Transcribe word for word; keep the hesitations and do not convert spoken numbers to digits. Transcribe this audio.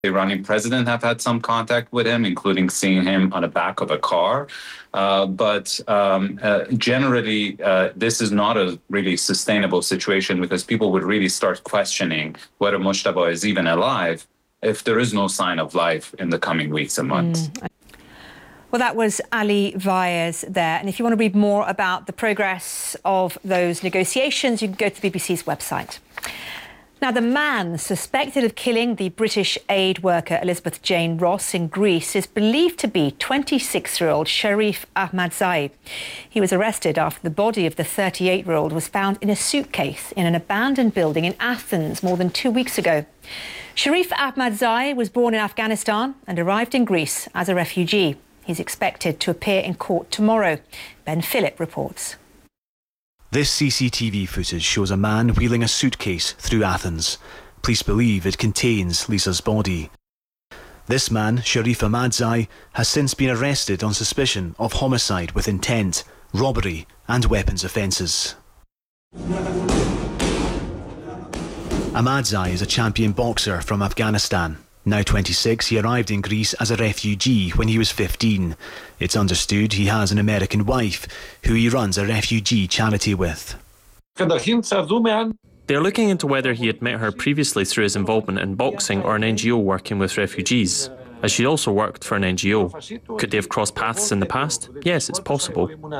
The Iranian president have had some contact with him, including seeing him on the back of a car. Uh, but um, uh, generally, uh, this is not a really sustainable situation because people would really start questioning whether Mojtaba is even alive if there is no sign of life in the coming weeks and months. Mm. Well, that was Ali Vaez there. And if you want to read more about the progress of those negotiations, you can go to the B B C's website. Now, the man suspected of killing the British aid worker Elizabeth Jane Ross in Greece is believed to be twenty-six-year-old Sharif Ahmadzai. He was arrested after the body of the thirty-eight-year-old was found in a suitcase in an abandoned building in Athens more than two weeks ago. Sharif Ahmadzai was born in Afghanistan and arrived in Greece as a refugee. He's expected to appear in court tomorrow. Ben Phillip reports. This C C T V footage shows a man wheeling a suitcase through Athens. Police believe it contains Lisa's body. This man, Sharif Ahmadzai, has since been arrested on suspicion of homicide with intent, robbery and weapons offences. Ahmadzai is a champion boxer from Afghanistan. Now twenty-six, he arrived in Greece as a refugee when he was fifteen. It's understood he has an American wife, who he runs a refugee charity with. They're looking into whether he had met her previously through his involvement in boxing or an N G O working with refugees, as she also worked for an N G O. Could they have crossed paths in the past? Yes, it's possible.